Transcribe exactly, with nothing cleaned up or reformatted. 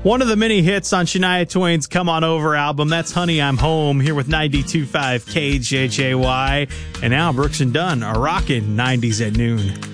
One of the many hits on Shania Twain's Come On Over album, that's Honey, I'm Home, here with ninety-two point five K J J Y. And now Brooks and Dunn are rocking nineties at noon.